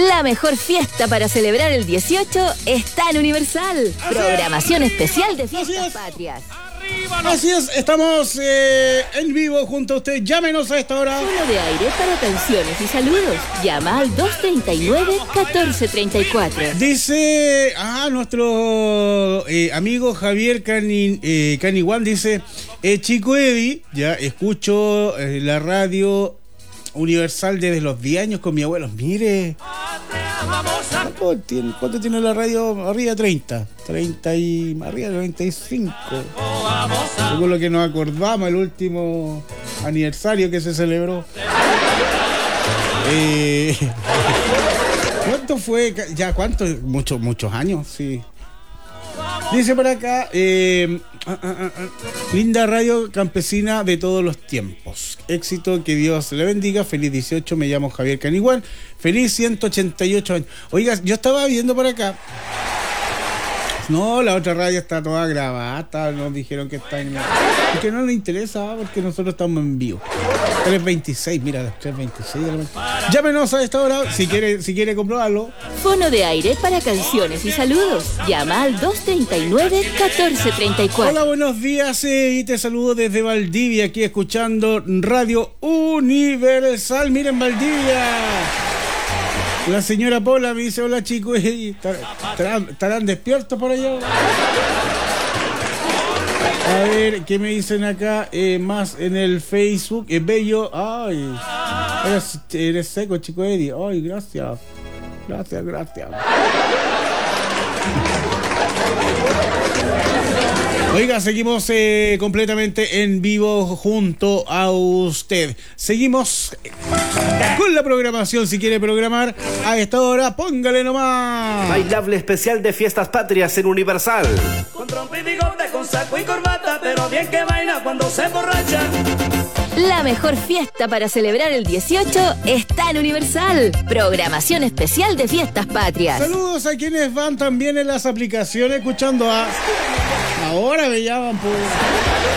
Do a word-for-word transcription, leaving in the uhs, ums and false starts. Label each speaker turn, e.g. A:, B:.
A: La mejor fiesta para celebrar el dieciocho está en Universal. Programación especial de Fiestas Patrias.
B: Así es, estamos eh, en vivo junto a usted. Llámenos a esta hora.
A: Fono de aire para canciones y saludos. Llama al dos treinta y nueve, catorce treinta y cuatro.
B: Dice, ah, nuestro eh, amigo Javier Cani, eh, Caniguán dice, eh, Chico Eddie, ya escucho eh, la radio Universal desde los diez años con mi abuelo. Mire, ¿cuánto tiene, cuánto tiene la radio? Arriba treinta, treinta y arriba de treinta y cinco. Según lo que nos acordamos, el último aniversario que se celebró. Eh, ¿Cuánto fue? Ya, ¿cuánto? Muchos, muchos años, sí. Dice por acá, eh, ah, ah, ah, linda radio campesina de todos los tiempos. Éxito, que Dios le bendiga. Feliz dieciocho, me llamo Javier Caniguán. Feliz ciento ochenta y ocho años. Oiga, yo estaba viendo por acá. No, la otra radio está toda grabada. Está, nos dijeron que está en... Porque no nos interesa, porque nosotros estamos en vivo. tres veintiséis, mira, las tres veintiséis. Llámenos a esta hora si quiere, si quiere comprobarlo.
A: Fono de aire para canciones y saludos. Llama al dos treinta y nueve, catorce treinta y cuatro.
B: Hola, buenos días, eh, y te saludo desde Valdivia, aquí escuchando Radio Universal. Miren, Valdivia. La señora Paula me dice, hola chicos, ¿estarán, estarán despiertos por allá? A ver, ¿qué me dicen acá? Eh, más en el Facebook. Es bello. Ay, eres, eres seco, chico Eddie. Ay, gracias. Gracias, gracias. Oiga, seguimos eh, completamente en vivo junto a usted. Seguimos con la programación. Si quiere programar a esta hora, póngale nomás.
C: Bailable especial de Fiestas Patrias en Universal.
D: Con trompa y bigote, con saco y corbata, pero bien que baila cuando se emborracha.
A: La mejor fiesta para celebrar el dieciocho está en Universal. Programación especial de Fiestas Patrias.
B: Saludos a quienes van también en las aplicaciones escuchando a... Ahora me llaman por...